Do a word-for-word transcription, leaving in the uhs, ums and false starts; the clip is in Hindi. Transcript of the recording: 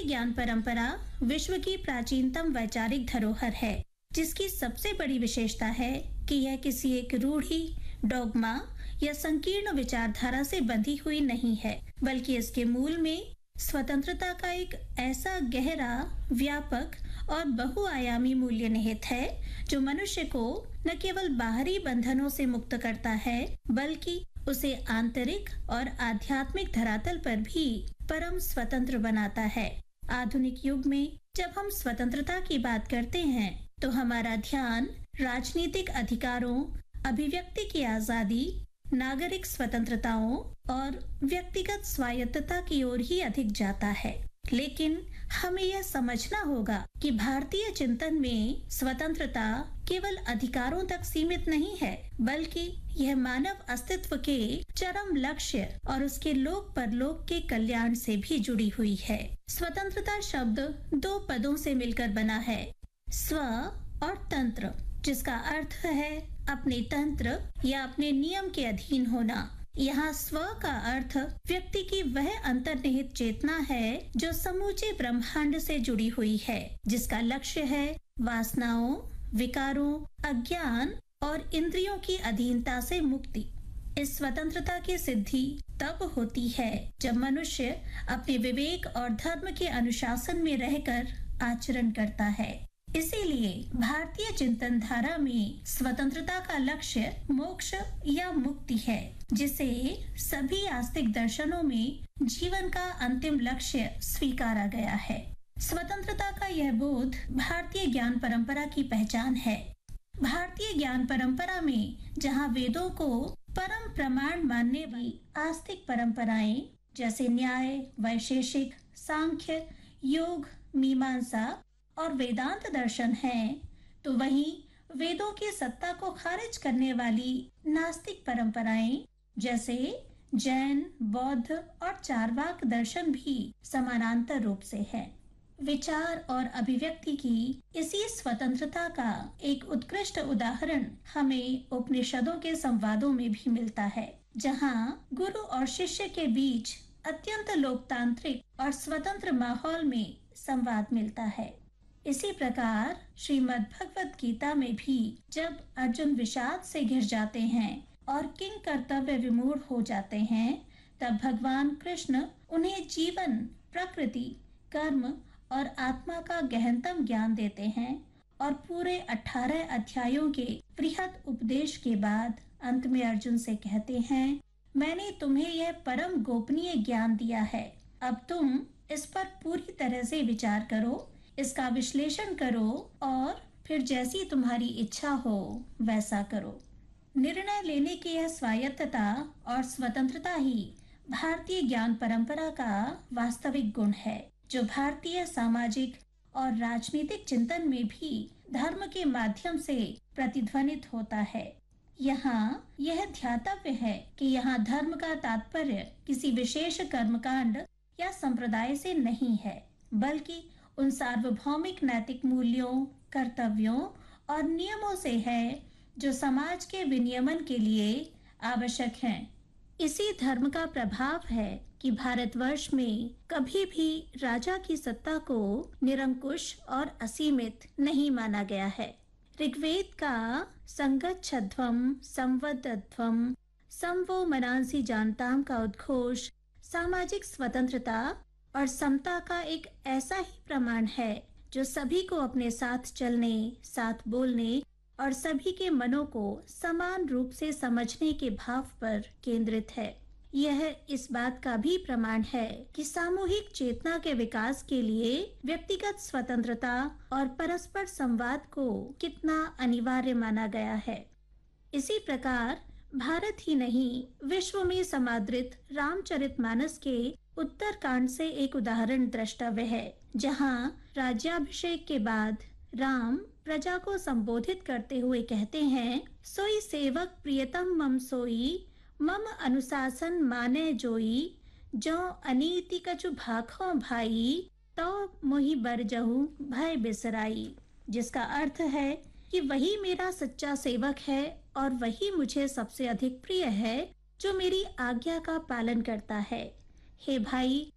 भारतीय ज्ञान परंपरा विश्व की प्राचीनतम वैचारिक धरोहर है, जिसकी सबसे बड़ी विशेषता है कि यह किसी एक रूढ़ि, डॉगमा या संकीर्ण विचारधारा से बंधी हुई नहीं है, बल्कि इसके मूल में स्वतंत्रता का एक ऐसा गहरा, व्यापक और बहुआयामी मूल्य निहित है जो मनुष्य को न केवल बाहरी बंधनों से मुक्त करता है, बल्कि उसे आंतरिक और आध्यात्मिक धरातल पर भी परम स्वतंत्र बनाता है। आधुनिक युग में जब हम स्वतंत्रता की बात करते हैं, तो हमारा ध्यान राजनीतिक अधिकारों, अभिव्यक्ति की आजादी, नागरिक स्वतंत्रताओं और व्यक्तिगत स्वायत्तता की ओर ही अधिक जाता है। लेकिन हमें यह समझना होगा कि भारतीय चिंतन में स्वतंत्रता केवल अधिकारों तक सीमित नहीं है, बल्कि यह मानव अस्तित्व के चरम लक्ष्य और उसके लोक परलोक के कल्याण से भी जुड़ी हुई है। स्वतंत्रता शब्द दो पदों से मिलकर बना है, स्व और तंत्र, जिसका अर्थ है अपने तंत्र या अपने नियम के अधीन होना। यहाँ स्व का अर्थ व्यक्ति की वह अंतर्निहित चेतना है जो समूचे ब्रह्मांड से जुड़ी हुई है, जिसका लक्ष्य है वासनाओं, विकारों, अज्ञान और इंद्रियों की अधीनता से मुक्ति। इस स्वतंत्रता की सिद्धि तब होती है जब मनुष्य अपने विवेक और धर्म के अनुशासन में रहकर आचरण करता है। इसीलिए भारतीय चिंतन धारा में स्वतंत्रता का लक्ष्य मोक्ष या मुक्ति है, जिसे सभी आस्तिक दर्शनों में जीवन का अंतिम लक्ष्य स्वीकारा गया है। स्वतंत्रता का यह बोध भारतीय ज्ञान परंपरा की पहचान है। भारतीय ज्ञान परंपरा में जहाँ वेदों को परम प्रमाण मानने वाली आस्तिक परंपराएं जैसे न्याय, वैशेषिक, सांख्य, योग, मीमांसा और वेदांत दर्शन है, तो वहीं वेदों की सत्ता को खारिज करने वाली नास्तिक परंपराएं जैसे जैन, बौद्ध और चार्वाक दर्शन भी समानांतर रूप से है। विचार और अभिव्यक्ति की इसी स्वतंत्रता का एक उत्कृष्ट उदाहरण हमें उपनिषदों के संवादों में भी मिलता है, जहाँ गुरु और शिष्य के बीच अत्यंत लोकतांत्रिक और स्वतंत्र माहौल में संवाद मिलता है। इसी प्रकार श्रीमद् भगवत गीता में भी जब अर्जुन विषाद से घिर जाते हैं और किंग कर्तव्य विमूढ़ हो जाते हैं, तब भगवान कृष्ण उन्हें जीवन, प्रकृति, कर्म और आत्मा का गहनतम ज्ञान देते हैं और पूरे अठारह अध्यायों के बृहद उपदेश के बाद अंत में अर्जुन से कहते हैं, मैंने तुम्हें यह परम गोपनीय ज्ञान दिया है, अब तुम इस पर पूरी तरह से विचार करो, इसका विश्लेषण करो और फिर जैसी तुम्हारी इच्छा हो वैसा करो। निर्णय लेने की यह स्वायत्तता और स्वतंत्रता ही भारतीय ज्ञान परंपरा का वास्तविक गुण है, जो भारतीय सामाजिक और राजनीतिक चिंतन में भी धर्म के माध्यम से प्रतिध्वनित होता है। यहाँ यह ध्यातव्य है कि यहाँ धर्म का तात्पर्य किसी विशेष कर्मकांड या संप्रदाय से नहीं है, बल्कि उन सार्वभौमिक नैतिक मूल्यों, कर्तव्यों और नियमों से है जो समाज के विनियमन के लिए आवश्यक हैं। इसी धर्म का प्रभाव है कि भारतवर्ष में कभी भी राजा की सत्ता को निरंकुश और असीमित नहीं माना गया है। ऋग्वेद का संगच्छध्वम संवदध्वम समवो मनांसी जानताम का उद्घोष सामाजिक स्वतंत्रता और समता का एक ऐसा ही प्रमाण है जो सभी को अपने साथ चलने, साथ बोलने और सभी के मनों को समान रूप से समझने के भाव पर केंद्रित है। यह इस बात का भी प्रमाण है कि सामूहिक चेतना के विकास के लिए व्यक्तिगत स्वतंत्रता और परस्पर संवाद को कितना अनिवार्य माना गया है। इसी प्रकार भारत ही नहीं, विश्व में समादृत रामचरितमानस के उत्तरकांड से एक उदाहरण द्रष्टव्य है, जहाँ राज्याभिषेक के बाद राम प्रजा को संबोधित करते हुए कहते हैं, सोई सेवक प्रियतम मम सोई, मम अनुशासन माने जोई, जो अनीति कछु भाखों भाई, तो मोहि बरजहु भय बिसराई। जिसका अर्थ है कि वही मेरा सच्चा सेवक है और वही मुझे सबसे अधिक प्रिय है जो मेरी आज्ञा का पालन करता है। हे भाई,